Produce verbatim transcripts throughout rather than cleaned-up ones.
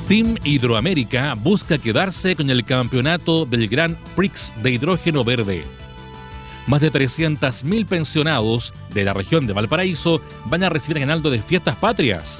Team Hidroamérica busca quedarse con el campeonato del Grand Prix de hidrógeno verde. Más de trescientos mil pensionados de la región de Valparaíso van a recibir aguinaldo de fiestas patrias.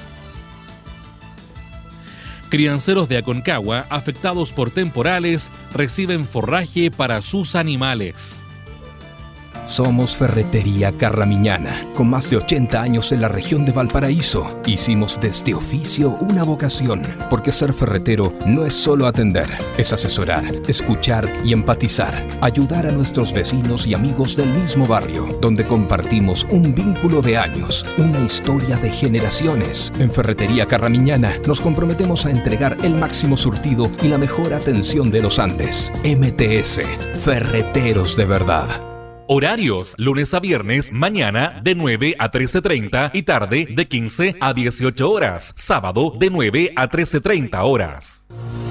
Crianceros de Aconcagua, afectados por temporales, reciben forraje para sus animales. Somos Ferretería Carramiñana, con más de ochenta años en la región de Valparaíso. Hicimos de este oficio una vocación, porque ser ferretero no es solo atender, es asesorar, escuchar y empatizar, ayudar a nuestros vecinos y amigos del mismo barrio, donde compartimos un vínculo de años, una historia de generaciones. En Ferretería Carramiñana nos comprometemos a entregar el máximo surtido y la mejor atención de los Andes. M T S, Ferreteros de verdad. Horarios, lunes a viernes, mañana de nueve a trece treinta y tarde de quince a dieciocho horas. Sábado de nueve a trece treinta horas.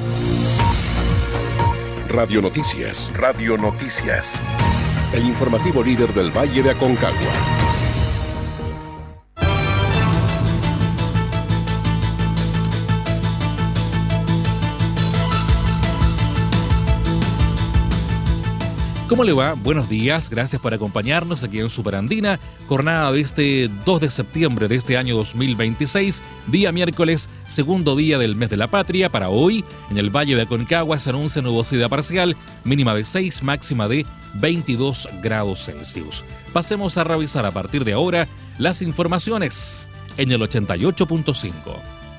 Radio Noticias. Radio Noticias. El informativo líder del Valle de Aconcagua. ¿Cómo le va? Buenos días, gracias por acompañarnos aquí en Superandina, jornada de este dos de septiembre de este año dos mil veintiséis, día miércoles, segundo día del mes de la patria. Para hoy, en el Valle de Aconcagua se anuncia nubosidad parcial, mínima de seis, máxima de veintidós grados Celsius. Pasemos a revisar a partir de ahora las informaciones en el ochenta y ocho punto cinco.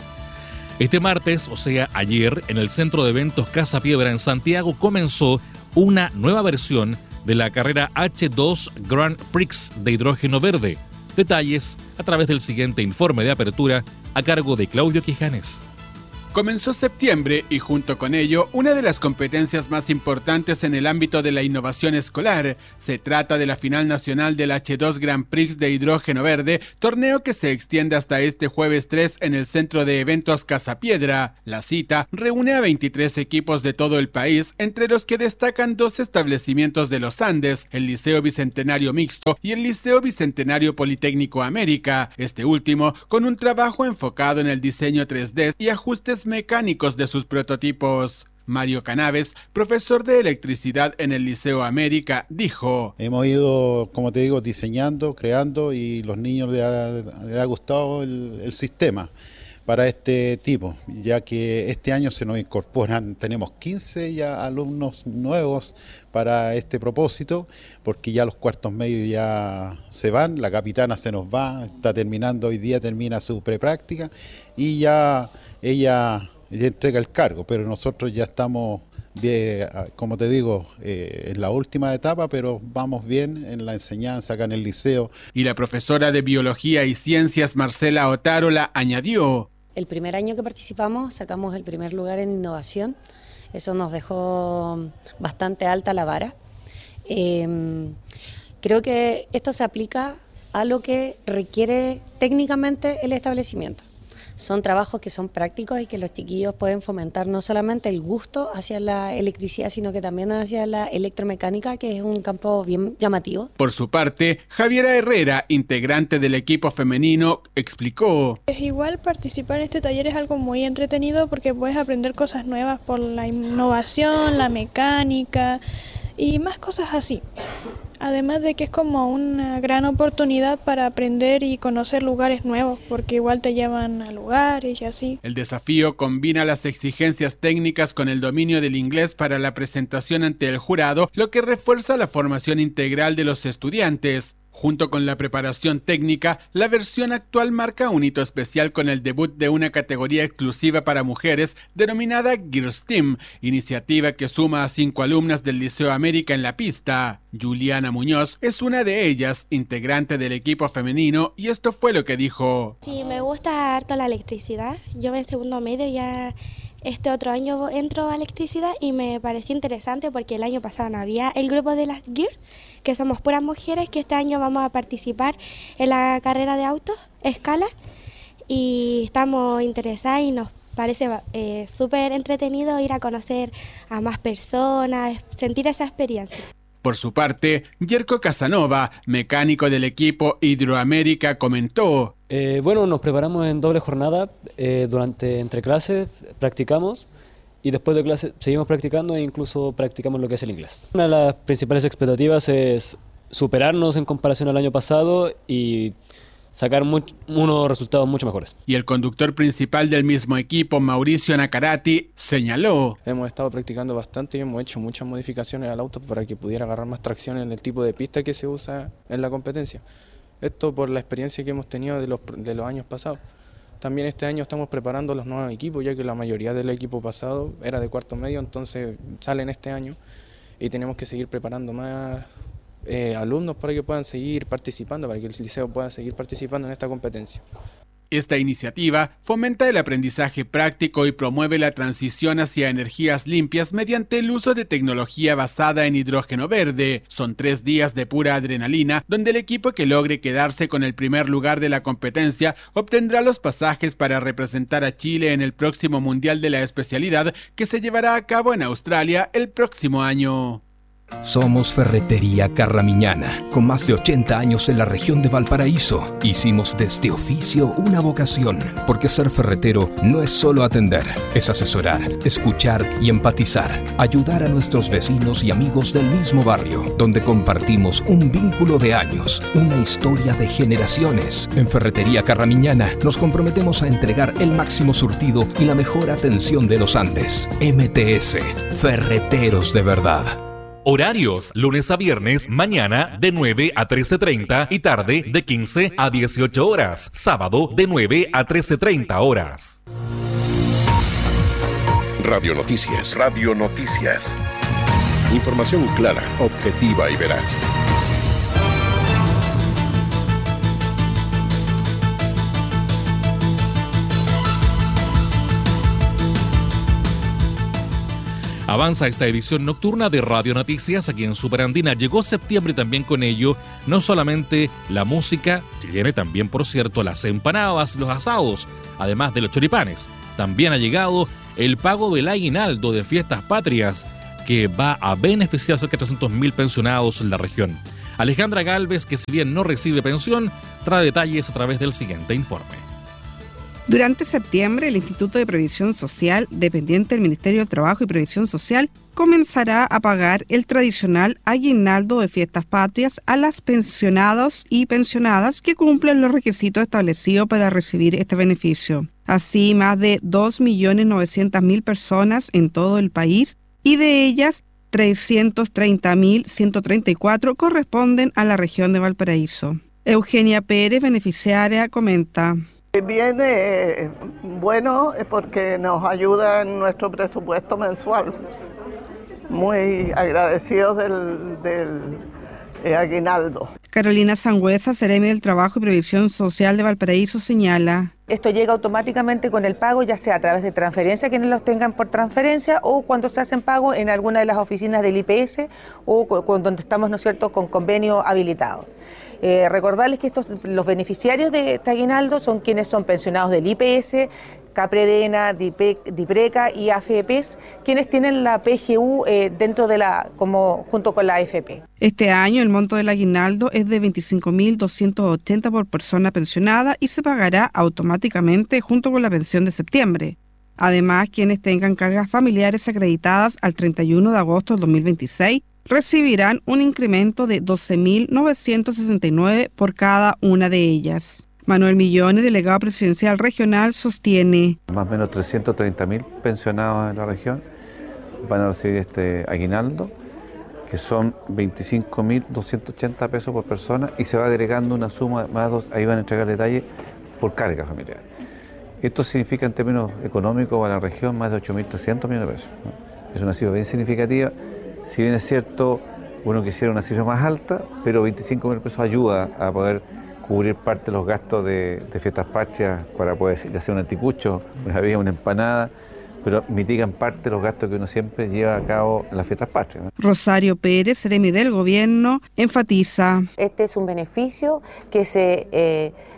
Este martes, o sea ayer, en el Centro de Eventos Casa Piedra en Santiago comenzó una nueva versión de la carrera H dos Grand Prix de hidrógeno verde. Detalles a través del siguiente informe de apertura a cargo de Claudio Quijanes. Comenzó septiembre y junto con ello, una de las competencias más importantes en el ámbito de la innovación escolar. Se trata de la final nacional del H dos Grand Prix de hidrógeno verde, torneo que se extiende hasta este jueves tres en el Centro de Eventos Casa Piedra. La cita reúne a veintitrés equipos de todo el país, entre los que destacan dos establecimientos de los Andes, el Liceo Bicentenario Mixto y el Liceo Bicentenario Politécnico América, este último con un trabajo enfocado en el diseño tres D y ajustes mecánicos de sus prototipos. Mario Canaves, profesor de electricidad en el Liceo América, dijo: Hemos ido, como te digo, diseñando, creando y los niños les ha, les ha gustado el, el sistema para este tipo, ya que este año se nos incorporan, tenemos quince ya alumnos nuevos para este propósito, porque ya los cuartos medios ya se van, la capitana se nos va, está terminando hoy día, termina su prepráctica y ya ella, ella entrega el cargo, pero nosotros ya estamos, de, como te digo, eh, en la última etapa, pero vamos bien en la enseñanza acá en el liceo. Y la profesora de Biología y Ciencias, Marcela Otárola, añadió: El primer año que participamos sacamos el primer lugar en innovación, eso nos dejó bastante alta la vara. Eh, creo que esto se aplica a lo que requiere técnicamente el establecimiento. Son trabajos que son prácticos y que los chiquillos pueden fomentar no solamente el gusto hacia la electricidad, sino que también hacia la electromecánica, que es un campo bien llamativo. Por su parte, Javiera Herrera, integrante del equipo femenino, explicó: Es igual, participar en este taller es algo muy entretenido porque puedes aprender cosas nuevas por la innovación, la mecánica y más cosas así. Además de que es como una gran oportunidad para aprender y conocer lugares nuevos, porque igual te llevan a lugares y así. El desafío combina las exigencias técnicas con el dominio del inglés para la presentación ante el jurado, lo que refuerza la formación integral de los estudiantes. Junto con la preparación técnica, la versión actual marca un hito especial con el debut de una categoría exclusiva para mujeres denominada Girls Team, iniciativa que suma a cinco alumnas del Liceo América en la pista. Juliana Muñoz es una de ellas, integrante del equipo femenino, y esto fue lo que dijo: Sí, me gusta harto la electricidad. Yo en segundo medio ya este otro año entro a electricidad y me pareció interesante porque el año pasado no había el grupo de las Girls, que somos puras mujeres, que este año vamos a participar en la carrera de autos, escala, y estamos interesadas y nos parece eh, súper entretenido ir a conocer a más personas, sentir esa experiencia. Por su parte, Yerko Casanova, mecánico del equipo Hidroamérica, comentó: eh, Bueno, nos preparamos en doble jornada, eh, durante entre clases practicamos y después de clase seguimos practicando e incluso practicamos lo que es el inglés. Una de las principales expectativas es superarnos en comparación al año pasado y sacar much, unos resultados mucho mejores. Y el conductor principal del mismo equipo, Mauricio Nacarati, señaló: hemos estado practicando bastante y hemos hecho muchas modificaciones al auto para que pudiera agarrar más tracción en el tipo de pista que se usa en la competencia. Esto por la experiencia que hemos tenido de los, de los años pasados. También este año estamos preparando los nuevos equipos, ya que la mayoría del equipo pasado era de cuarto medio, entonces salen este año y tenemos que seguir preparando más Eh, alumnos para que puedan seguir participando, para que el liceo pueda seguir participando en esta competencia. Esta iniciativa fomenta el aprendizaje práctico y promueve la transición hacia energías limpias mediante el uso de tecnología basada en hidrógeno verde. Son tres días de pura adrenalina, donde el equipo que logre quedarse con el primer lugar de la competencia obtendrá los pasajes para representar a Chile en el próximo Mundial de la especialidad que se llevará a cabo en Australia el próximo año. Somos Ferretería Carramiñana, con más de ochenta años en la región de Valparaíso. Hicimos de este oficio una vocación, porque ser ferretero no es solo atender, es asesorar, escuchar y empatizar, ayudar a nuestros vecinos y amigos del mismo barrio, donde compartimos un vínculo de años, una historia de generaciones. En Ferretería Carramiñana nos comprometemos a entregar el máximo surtido y la mejor atención de los Andes. M T S, Ferreteros de verdad. Horarios, lunes a viernes, mañana de nueve a trece treinta y tarde de quince a dieciocho horas. Sábado de nueve a trece treinta horas. Radio Noticias. Radio Noticias. Información clara, objetiva y veraz. Avanza esta edición nocturna de Radio Noticias aquí en Superandina. Llegó septiembre y también con ello no solamente la música chilena, también por cierto las empanadas, los asados, además de los choripanes. También ha llegado el pago del aguinaldo de Fiestas Patrias, que va a beneficiar a cerca de trescientos mil pensionados en la región. Alejandra Galvez, que si bien no recibe pensión, trae detalles a través del siguiente informe. Durante septiembre, el Instituto de Previsión Social, dependiente del Ministerio del Trabajo y Previsión Social, comenzará a pagar el tradicional aguinaldo de Fiestas Patrias a las pensionados y pensionadas que cumplen los requisitos establecidos para recibir este beneficio. Así, más de dos millones novecientas mil personas en todo el país, y de ellas trescientos treinta mil ciento treinta y cuatro corresponden a la región de Valparaíso. Eugenia Pérez, beneficiaria, comenta: Viene eh, bueno porque nos ayuda en nuestro presupuesto mensual. Muy agradecidos del, del eh, aguinaldo. Carolina Sangüesa, Seremi del Trabajo y Previsión Social de Valparaíso, señala: esto llega automáticamente con el pago, ya sea a través de transferencia, quienes los tengan por transferencia, o cuando se hacen pago en alguna de las oficinas del I P S o con, donde estamos, ¿no es cierto?, con convenio habilitado. Eh, recordarles que estos, los beneficiarios de este aguinaldo son quienes son pensionados del I P S, Capredena, Dipreca y A F P s, quienes tienen la P G U eh, dentro de la, como junto con la A F P. Este año el monto del aguinaldo es de veinticinco mil doscientos ochenta por persona pensionada y se pagará automáticamente junto con la pensión de septiembre. Además, quienes tengan cargas familiares acreditadas al treinta y uno de agosto del dos mil veintiséis recibirán un incremento de doce mil novecientos sesenta y nueve por cada una de ellas. Manuel Millones, delegado presidencial regional, sostiene: más o menos trescientos treinta mil pensionados en la región van a recibir este aguinaldo, que son veinticinco mil doscientos ochenta pesos por persona, y se va agregando una suma más dos, ahí van a entregar detalle por carga familiar. Esto significa en términos económicos para la región más de ocho mil trescientos millones de pesos, ¿no? Es una cifra bien significativa. Si bien es cierto, uno quisiera una cifra más alta, pero veinticinco mil pesos ayuda a poder cubrir parte de los gastos de, de Fiestas Patrias, para poder, ya sea un anticucho, una bebida, una empanada, pero mitigan parte de los gastos que uno siempre lleva a cabo en las Fiestas Patrias, ¿no? Rosario Pérez, seremi del Gobierno, enfatiza: este es un beneficio que se eh,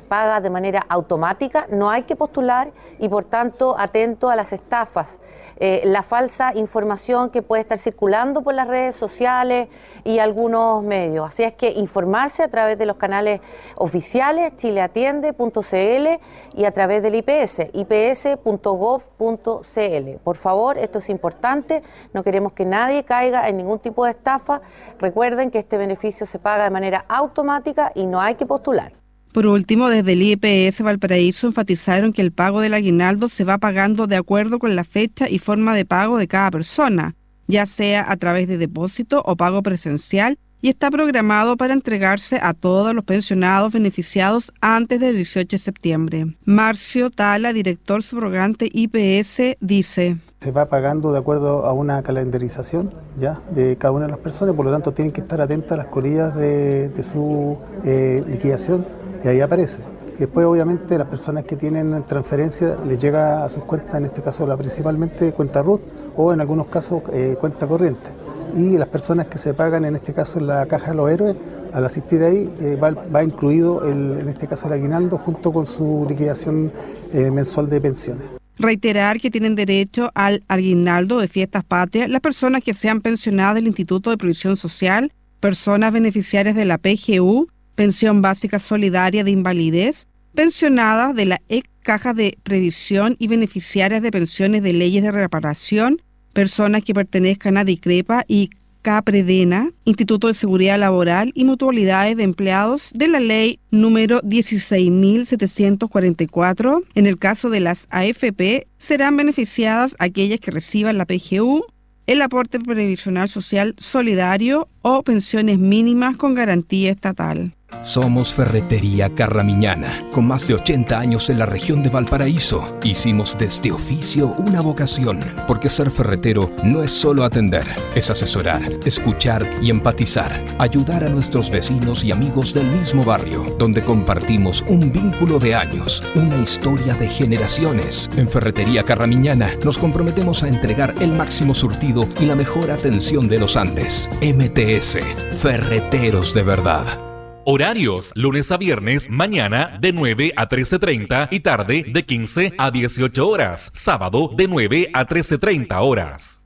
paga de manera automática, no hay que postular y por tanto atento a las estafas, eh, la falsa información que puede estar circulando por las redes sociales y algunos medios. Así es que informarse a través de los canales oficiales, chile atiende punto c l y a través del I P S, i p s punto gov punto c l. Por favor, esto es importante, no queremos que nadie caiga en ningún tipo de estafa. Recuerden que este beneficio se paga de manera automática y no hay que postular. Por último, desde el I P S Valparaíso enfatizaron que el pago del aguinaldo se va pagando de acuerdo con la fecha y forma de pago de cada persona, ya sea a través de depósito o pago presencial, y está programado para entregarse a todos los pensionados beneficiados antes del dieciocho de septiembre. Marcio Tala, director subrogante I P S, dice: se va pagando de acuerdo a una calendarización ya de cada una de las personas, por lo tanto tienen que estar atentas a las colillas de, de su eh, liquidación, y ahí aparece. Y después obviamente las personas que tienen transferencia les llega a sus cuentas, en este caso la principalmente cuenta R U T o en algunos casos eh, cuenta corriente. Y las personas que se pagan, en este caso en la Caja de los Héroes, al asistir ahí eh, va, va incluido el, en este caso el aguinaldo junto con su liquidación eh, mensual de pensiones. Reiterar que tienen derecho al aguinaldo de fiestas patrias las personas que sean pensionadas del Instituto de Previsión Social, personas beneficiarias de la P G U, Pensión Básica Solidaria de Invalidez, pensionadas de la ex Caja de Previsión y beneficiarias de pensiones de leyes de reparación, personas que pertenezcan a DICREPA y CAPREDENA, Instituto de Seguridad Laboral y mutualidades de empleados de la ley número dieciséis mil setecientos cuarenta y cuatro. En el caso de las A F P, serán beneficiadas aquellas que reciban la P G U, el aporte previsional social solidario o pensiones mínimas con garantía estatal. Somos Ferretería Carramiñana, con más de ochenta años en la región de Valparaíso. Hicimos de este oficio una vocación, porque ser ferretero no es solo atender, es asesorar, escuchar y empatizar, ayudar a nuestros vecinos y amigos del mismo barrio, donde compartimos un vínculo de años, una historia de generaciones. En Ferretería Carramiñana nos comprometemos a entregar el máximo surtido y la mejor atención de los Andes. M T S, Ferreteros de verdad. Horarios, lunes a viernes, mañana de nueve a trece treinta y tarde de quince a dieciocho horas. Sábado de nueve a trece treinta horas.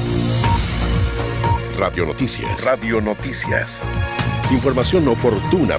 Radio Noticias. Radio Noticias. Información oportuna,